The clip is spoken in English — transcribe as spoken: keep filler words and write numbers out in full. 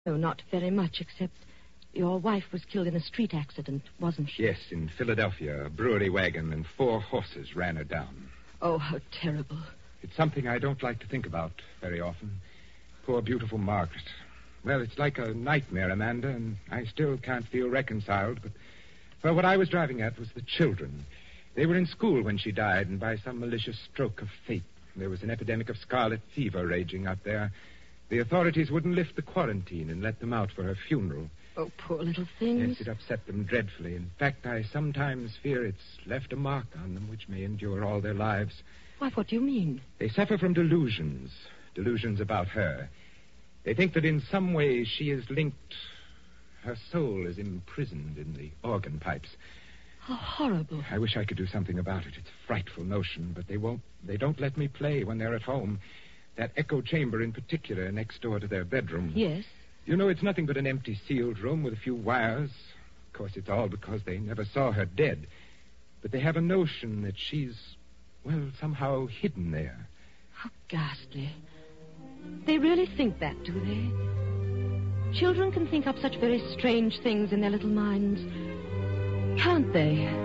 No, not very much, except your wife was killed in a street accident, wasn't she? Yes, in Philadelphia. A brewery wagon and four horses ran her down. Oh, how terrible. It's something I don't like to think about very often. Poor, beautiful Margaret. Well, it's like a nightmare, Amanda, and I still can't feel reconciled, but... Well, what I was driving at was the children. They were in school when she died, and by some malicious stroke of fate, there was an epidemic of scarlet fever raging out there. The authorities wouldn't lift the quarantine and let them out for her funeral. Oh, poor little things. Yes, it upset them dreadfully. In fact, I sometimes fear it's left a mark on them which may endure all their lives. Why, what do you mean? They suffer from delusions. Delusions about her. They think that in some way she is linked... Her soul is imprisoned in the organ pipes. How horrible. I wish I could do something about it. It's a frightful notion, but they won't... They don't let me play when they're at home. That echo chamber in particular, next door to their bedroom. Yes? You know, it's nothing but an empty sealed room with a few wires. Of course, it's all because they never saw her dead. But they have a notion that she's, well, somehow hidden there. How ghastly. They really think that, do they? Children can think up such very strange things in their little minds. Can't they?